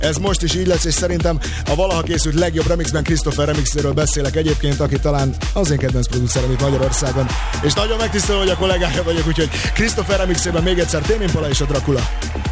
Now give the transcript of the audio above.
Ez most is így lesz, és szerintem a valaha készült legjobb remixben Christopher remixéről beszélek egyébként, aki talán az én kedvenc producerem itt Magyarországon. És nagyon megtisztelő, hogy a kollégája vagyok, úgyhogy Christopher remixében még egyszer Tame Impala és a Dracula.